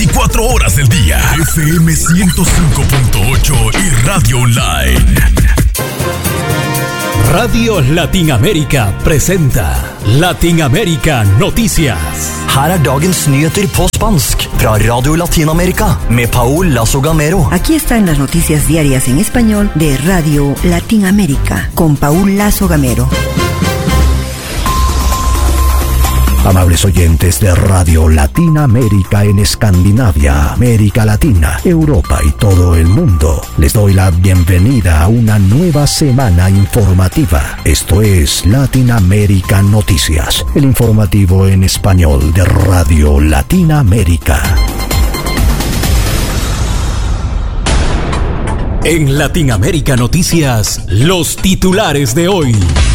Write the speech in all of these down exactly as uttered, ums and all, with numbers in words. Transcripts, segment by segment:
veinticuatro horas del día. F M ciento cinco punto ocho y Radio Online. Radio Latinoamérica presenta Latinoamérica Noticias. Her er dagens nyheter på spansk fra Radio Latinoamérica med Paul Lazo Gamero. Aquí están las noticias diarias en español de Radio Latinoamérica con Paul Lazo Gamero. Amables oyentes de Radio Latinoamérica en Escandinavia, América Latina, Europa y todo el mundo, les doy la bienvenida a una nueva semana informativa. Esto es Latinoamérica Noticias, el informativo en español de Radio Latinoamérica. En Latinoamérica Noticias, los titulares de hoy.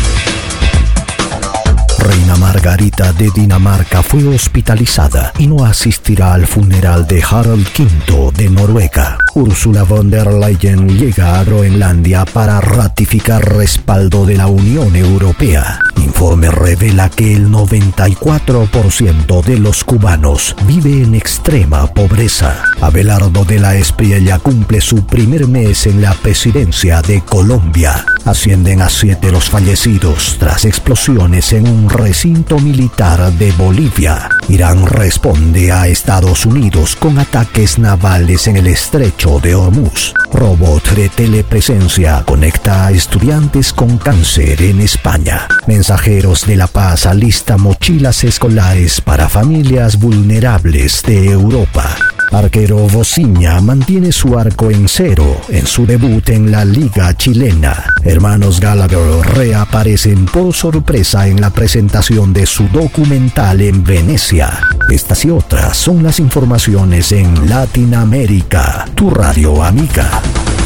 Reina Margarita de Dinamarca fue hospitalizada y no asistirá al funeral de Harald quinto de Noruega. Ursula von der Leyen llega a Groenlandia para ratificar respaldo de la Unión Europea. Informe revela que el noventa y cuatro por ciento de los cubanos vive en extrema pobreza. Abelardo de la Espriella cumple su primer mes en la presidencia de Colombia. Ascienden a siete los fallecidos tras explosiones en un recinto militar de Bolivia. Irán responde a Estados Unidos con ataques navales en el estrecho de Hormuz. Robot de telepresencia conecta a estudiantes con cáncer en España. Mensajeros de la Paz alista mochilas escolares para familias vulnerables de Europa. Arquero Vociña mantiene su arco en cero en su debut en la Liga Chilena. Hermanos Gallagher reaparecen por sorpresa en la presentación de su documental en Venecia. Estas y otras son las informaciones en Latinoamérica, tu radio amiga.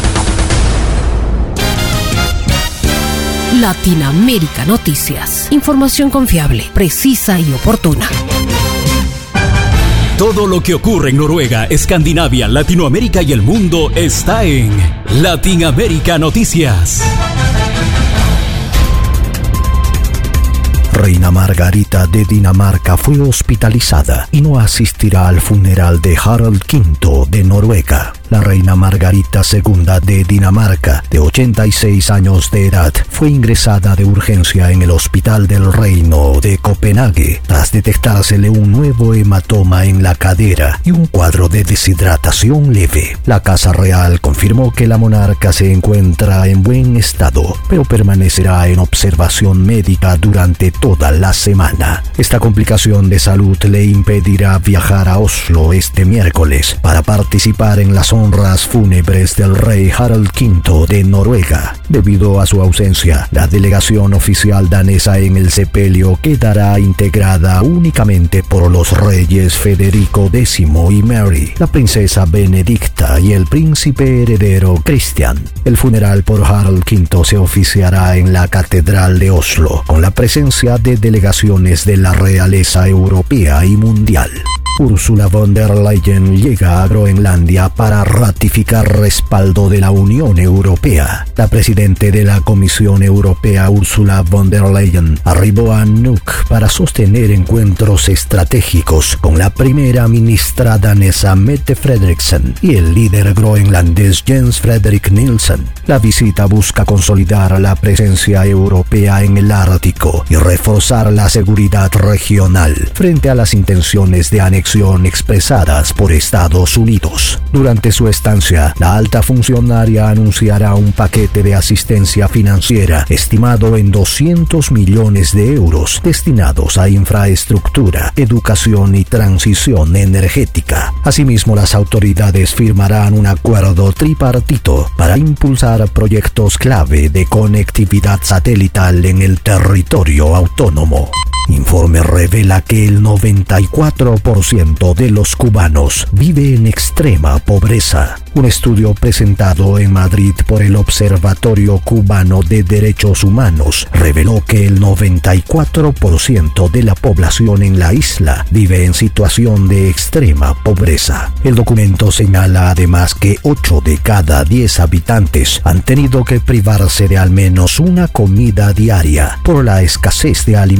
Latinoamérica Noticias. Información confiable, precisa y oportuna. Todo lo que ocurre en Noruega, Escandinavia, Latinoamérica y el mundo está en Latinoamérica Noticias. Reina Margarita de Dinamarca fue hospitalizada y no asistirá al funeral de Harald quinto de Noruega. La reina Margarita segunda de Dinamarca, de ochenta y seis años de edad, fue ingresada de urgencia en el Hospital del Reino de Copenhague tras detectársele un nuevo hematoma en la cadera y un cuadro de deshidratación leve. La Casa Real confirmó que la monarca se encuentra en buen estado, pero permanecerá en observación médica durante toda la semana. Esta complicación de salud le impedirá viajar a Oslo este miércoles para participar en las honras fúnebres del rey Harald quinto de Noruega. Debido a su ausencia, la delegación oficial danesa en el sepelio quedará integrada únicamente por los reyes Federico décimo y Mary, la princesa Benedicta y el príncipe heredero Christian. El funeral por Harald quinto se oficiará en la Catedral de Oslo, con la presencia de delegaciones de la realeza europea y mundial. Ursula von der Leyen llega a Groenlandia para ratificar respaldo de la Unión Europea. La presidenta de la Comisión Europea, Ursula von der Leyen, arribó a Nuuk para sostener encuentros estratégicos con la primera ministra danesa Mette Frederiksen y el líder groenlandés Jens Frederik Nielsen. La visita busca consolidar la presencia europea en el Ártico y reforzar la seguridad regional frente a las intenciones de anexión expresadas por Estados Unidos. Durante su estancia, la alta funcionaria anunciará un paquete de asistencia financiera estimado en doscientos millones de euros destinados a infraestructura, educación y transición energética. Asimismo, las autoridades firmarán un acuerdo tripartito para impulsar proyectos clave de conectividad satelital en el territorio autónomo. Informe revela que el noventa y cuatro por ciento de los cubanos vive en extrema pobreza. Un estudio presentado en Madrid por el Observatorio Cubano de Derechos Humanos reveló que el noventa y cuatro por ciento de la población en la isla vive en situación de extrema pobreza. El documento señala además que ocho de cada diez habitantes han tenido que privarse de al menos una comida diaria por la escasez de alimentos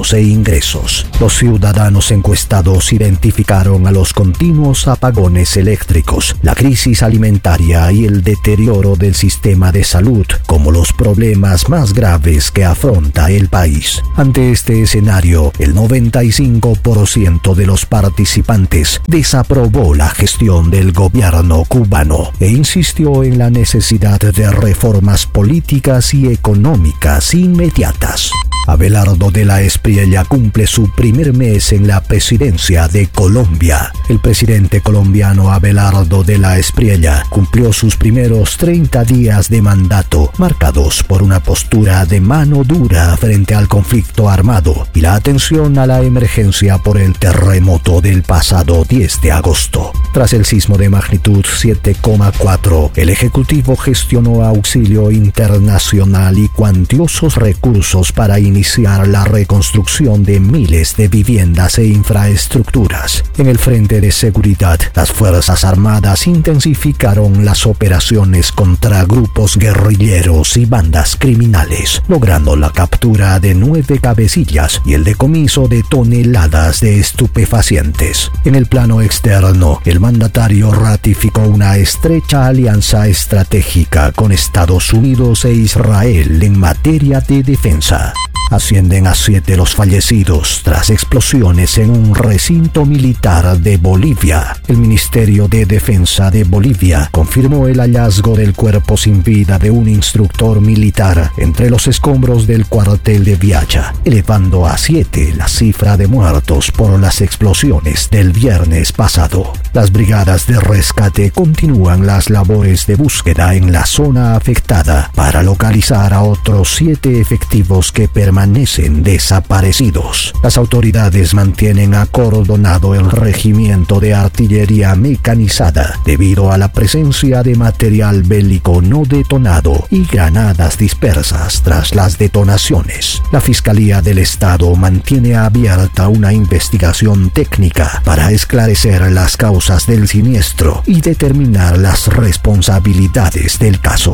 gastos e ingresos. Los ciudadanos encuestados identificaron a los continuos apagones eléctricos, la crisis alimentaria y el deterioro del sistema de salud como los problemas más graves que afronta el país. Ante este escenario, el noventa y cinco por ciento de los participantes desaprobó la gestión del gobierno cubano e insistió en la necesidad de reformas políticas y económicas inmediatas. Abelardo de la Espriella cumple su primer mes en la presidencia de Colombia. El presidente colombiano Abelardo de la Espriella cumplió sus primeros treinta días de mandato, marcados por una postura de mano dura frente al conflicto armado y la atención a la emergencia por el terremoto del pasado diez de agosto. Tras el sismo de magnitud siete coma cuatro, el Ejecutivo gestionó auxilio internacional y cuantiosos recursos para iniciar la reconstrucción de miles de viviendas e infraestructuras. En el frente de seguridad, las Fuerzas Armadas intensificaron las operaciones contra grupos guerrilleros y bandas criminales, logrando la captura de nueve cabecillas y el decomiso de toneladas de estupefacientes. En el plano externo, el mandatario ratificó una estrecha alianza estratégica con Estados Unidos e Israel en materia de defensa. Ascienden a siete los fallecidos tras explosiones en un recinto militar de Bolivia. El Ministerio de Defensa de Bolivia confirmó el hallazgo del cuerpo sin vida de un instructor militar entre los escombros del cuartel de Viacha, elevando a siete la cifra de muertos por las explosiones del viernes pasado. Las brigadas de rescate continúan las labores de búsqueda en la zona afectada para localizar a otros siete efectivos que permanecen permanecen desaparecidos. Las autoridades mantienen acordonado el regimiento de artillería mecanizada debido a la presencia de material bélico no detonado y granadas dispersas tras las detonaciones. La Fiscalía del Estado mantiene abierta una investigación técnica para esclarecer las causas del siniestro y determinar las responsabilidades del caso.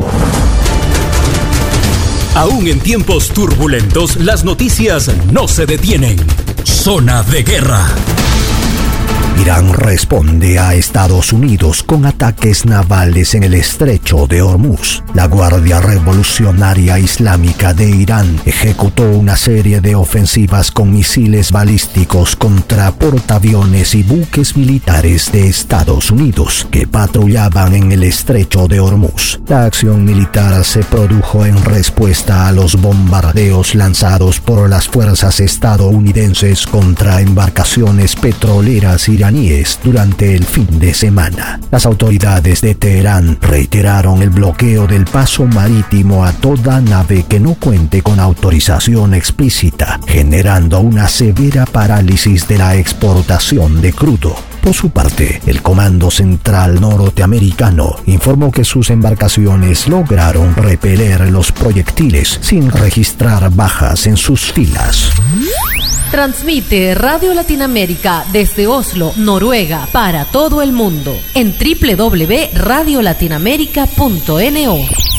Aún en tiempos turbulentos, las noticias no se detienen. Zona de guerra. Irán responde a Estados Unidos con ataques navales en el estrecho de Hormuz. La Guardia Revolucionaria Islámica de Irán ejecutó una serie de ofensivas con misiles balísticos contra portaaviones y buques militares de Estados Unidos que patrullaban en el estrecho de Hormuz. La acción militar se produjo en respuesta a los bombardeos lanzados por las fuerzas estadounidenses contra embarcaciones petroleras iraníes durante el fin de semana. Las autoridades de Teherán reiteraron el bloqueo del paso marítimo a toda nave que no cuente con autorización explícita, generando una severa parálisis de la exportación de crudo. Por su parte, el Comando Central norteamericano informó que sus embarcaciones lograron repeler los proyectiles sin registrar bajas en sus filas. Transmite Radio Latinoamérica desde Oslo, Noruega, para todo el mundo en doble u doble u doble u punto radio latinoamérica punto no.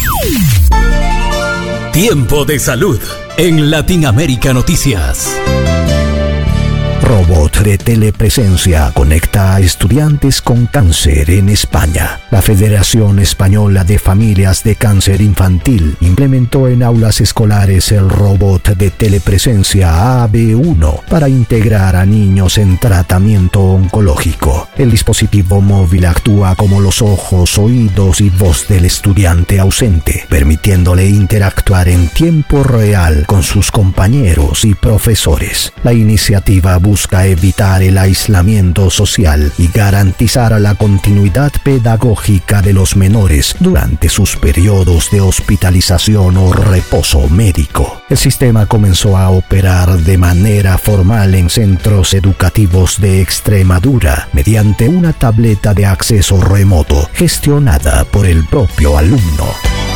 Tiempo de salud en Latinoamérica Noticias. Robot de telepresencia conecta a estudiantes con cáncer en España. La Federación Española de Familias de Cáncer Infantil implementó en aulas escolares el robot de telepresencia A B uno para integrar a niños en tratamiento oncológico. El dispositivo móvil actúa como los ojos, oídos y voz del estudiante ausente, permitiéndole interactuar en tiempo real con sus compañeros y profesores. La iniciativa busca evitar el aislamiento social y garantizar la continuidad pedagógica de los menores durante sus periodos de hospitalización o reposo médico. El sistema comenzó a operar de manera formal en centros educativos de Extremadura mediante una tableta de acceso remoto gestionada por el propio alumno.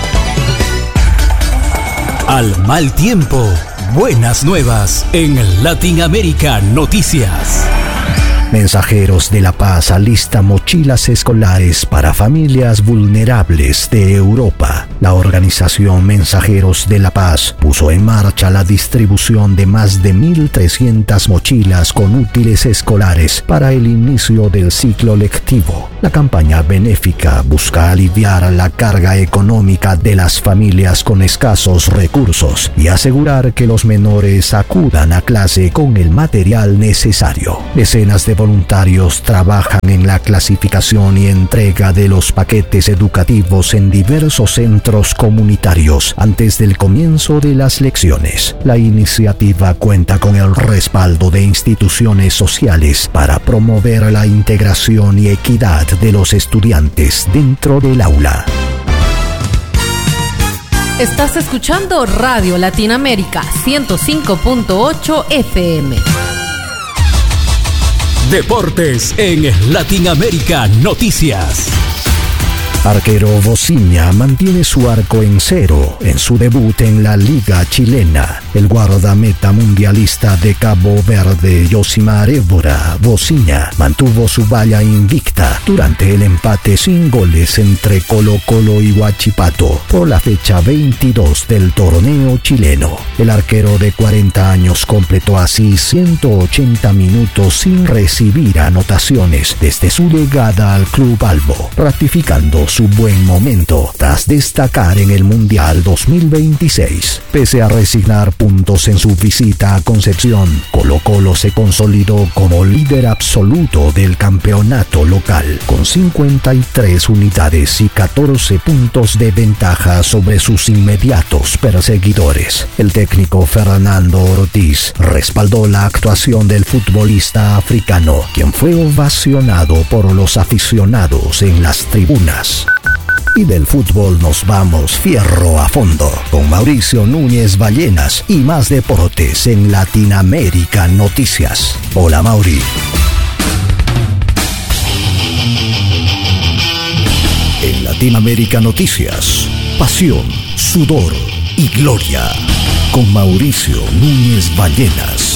Al mal tiempo, buenas nuevas en Latinoamérica Noticias. Mensajeros de la Paz alista mochilas escolares para familias vulnerables de Europa. La organización Mensajeros de la Paz puso en marcha la distribución de más de mil trescientas mochilas con útiles escolares para el inicio del ciclo lectivo. La campaña benéfica busca aliviar la carga económica de las familias con escasos recursos y asegurar que los menores acudan a clase con el material necesario. Decenas de voluntarios trabajan en la clasificación y entrega de los paquetes educativos en diversos centros comunitarios antes del comienzo de las lecciones. La iniciativa cuenta con el respaldo de instituciones sociales para promover la integración y equidad de los estudiantes dentro del aula. Estás escuchando Radio Latinoamérica ciento cinco punto ocho F M. Deportes en Latinoamérica Noticias. Arquero Vociña mantiene su arco en cero en su debut en la Liga Chilena. El guardameta mundialista de Cabo Verde, Yosimar Évora Vociña, mantuvo su valla invicta durante el empate sin goles entre Colo-Colo y Huachipato por la fecha veintidós del torneo chileno. El arquero de cuarenta años completó así ciento ochenta minutos sin recibir anotaciones desde su llegada al Club Albo, ratificando su buen momento tras destacar en el Mundial dos mil veintiséis. Pese a resignar puntos en su visita a Concepción, Colo-Colo se consolidó como líder absoluto del campeonato local, con cincuenta y tres unidades y catorce puntos de ventaja sobre sus inmediatos perseguidores. El técnico Fernando Ortiz respaldó la actuación del futbolista africano, quien fue ovacionado por los aficionados en las tribunas. Y del fútbol nos vamos fierro a fondo con Mauricio Núñez Ballenas y más deportes en Latinoamérica Noticias. Hola, Mauri. En Latinoamérica Noticias, pasión, sudor y gloria con Mauricio Núñez Ballenas.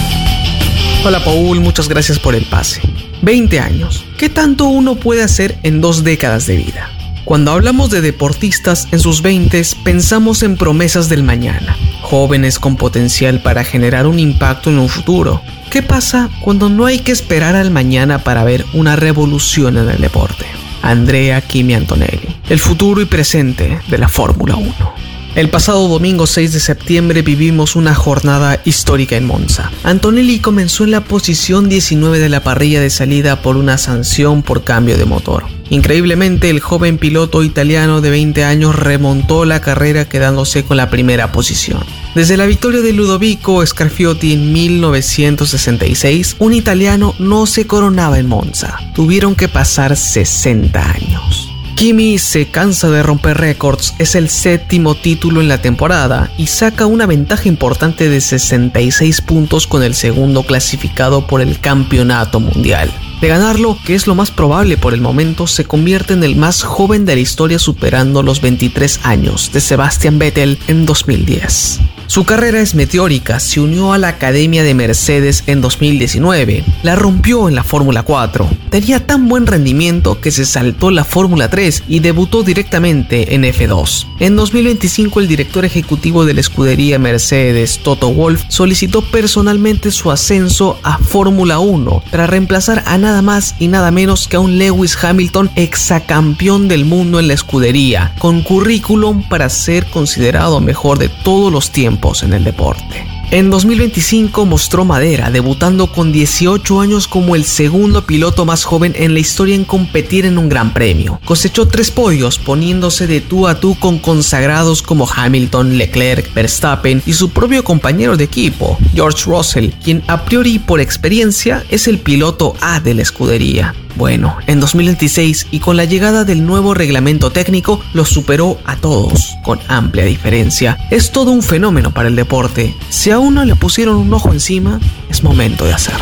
Hola, Paul, muchas gracias por el pase. veinte años. ¿Qué tanto uno puede hacer en dos décadas de vida? Cuando hablamos de deportistas en sus veintes, pensamos en promesas del mañana, jóvenes con potencial para generar un impacto en un futuro. ¿Qué pasa cuando no hay que esperar al mañana para ver una revolución en el deporte? Andrea Kimi Antonelli, el futuro y presente de la Fórmula uno. El pasado domingo seis de septiembre vivimos una jornada histórica en Monza. Antonelli comenzó en la posición diecinueve de la parrilla de salida por una sanción por cambio de motor. Increíblemente, el joven piloto italiano de veinte años remontó la carrera quedándose con la primera posición. Desde la victoria de Ludovico Scarfiotti en mil novecientos sesenta y seis, un italiano no se coronaba en Monza. Tuvieron que pasar sesenta años. Kimi se cansa de romper récords, es el séptimo título en la temporada y saca una ventaja importante de sesenta y seis puntos con el segundo clasificado por el campeonato mundial. De ganarlo, que es lo más probable por el momento, se convierte en el más joven de la historia, superando los veintitrés años de Sebastian Vettel en dos mil diez. Su carrera es meteórica, se unió a la Academia de Mercedes en dos mil diecinueve, la rompió en la Fórmula cuatro, tenía tan buen rendimiento que se saltó la Fórmula tres y debutó directamente en F dos. En dos mil veinticinco el director ejecutivo de la escudería Mercedes, Toto Wolff, solicitó personalmente su ascenso a Fórmula uno para reemplazar a nada más y nada menos que a un Lewis Hamilton exacampeón del mundo en la escudería, con currículum para ser considerado mejor de todos los tiempos en el deporte. En dos mil veinticinco mostró madera, debutando con dieciocho años como el segundo piloto más joven en la historia en competir en un gran premio. Cosechó tres podios, poniéndose de tú a tú con consagrados como Hamilton, Leclerc, Verstappen y su propio compañero de equipo, George Russell, quien a priori por experiencia es el piloto A de la escudería. Bueno, en dos mil veintiséis y con la llegada del nuevo reglamento técnico, los superó a todos, con amplia diferencia. Es todo un fenómeno para el deporte. Si a uno le pusieron un ojo encima, es momento de hacerlo.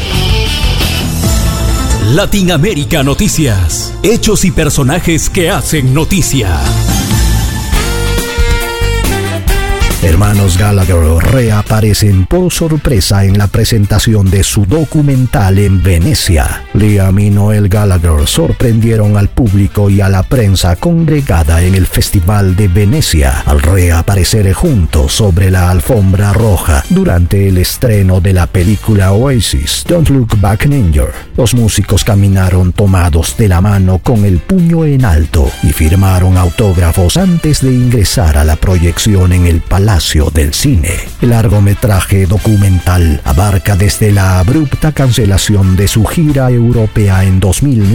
Latinoamérica Noticias. Hechos y personajes que hacen noticia. Hermanos Gallagher reaparecen por sorpresa en la presentación de su documental en Venecia. Liam y Noel Gallagher sorprendieron al público y a la prensa congregada en el Festival de Venecia al reaparecer juntos sobre la alfombra roja durante el estreno de la película Oasis, Don't Look Back in Anger. Los músicos caminaron tomados de la mano con el puño en alto y firmaron autógrafos antes de ingresar a la proyección en el Palacio del Cine. El largometraje documental abarca desde la abrupta cancelación de su gira europea en dos mil nueve